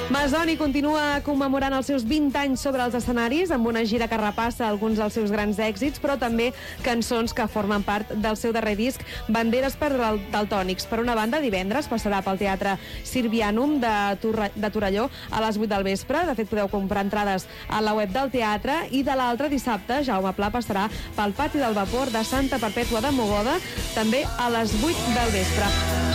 Masoni continua commemorant els seus 20 anys sobre els escenaris amb una gira que repassa alguns dels seus grans èxits, però també cançons que formen part del seu darrer disc, Banderes per Daltònics. Per una banda, divendres passarà pel Teatre Sirvianum de Torelló a les 8 del vespre. De fet, podeu comprar entrades a la web del teatre. I de l'altre dissabte, Jaume Pla passarà pel Pati del Vapor de Santa Perpètua de Mogoda, també a les 8 del vespre.